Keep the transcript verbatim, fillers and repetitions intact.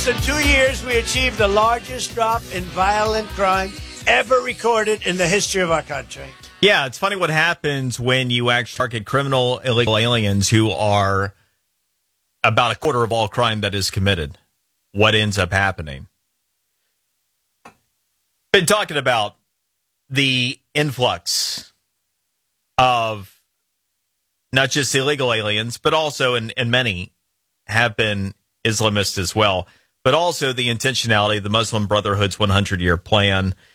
less than two years, we achieved the largest drop in violent crime ever recorded in the history of our country. Yeah, it's funny what happens when you actually target criminal illegal aliens who are about a quarter of all crime that is committed. What ends up happening? Been talking about the influx of not just illegal aliens, but also, and, and many have been Islamists as well, but also the intentionality of the Muslim Brotherhood's one hundred-year plan